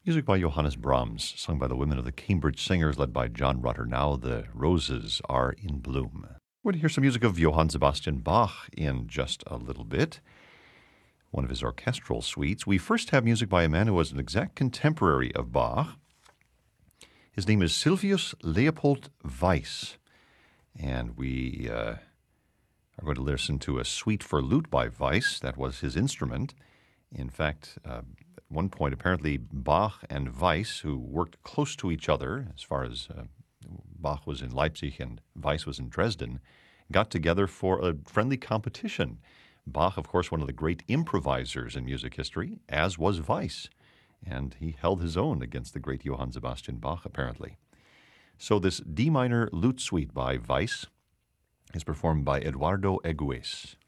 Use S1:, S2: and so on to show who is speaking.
S1: Music by Johannes Brahms, sung by the women of the Cambridge Singers, led by John Rutter. Now the roses are in bloom. We're going to hear some music of Johann Sebastian Bach in just a little bit, one of his orchestral suites. We first have music by a man who was an exact contemporary of Bach. His name is Sylvius Leopold Weiss, and we are going to listen to a suite for lute by Weiss. That was his instrument. In fact, at one point, apparently Bach and Weiss, who worked close to each other, as far as Bach was in Leipzig and Weiss was in Dresden, got together for a friendly competition. Bach, of course, one of the great improvisers in music history, as was Weiss, and he held his own against the great Johann Sebastian Bach, apparently. So this D minor lute suite by Weiss is performed by Eduardo Egues.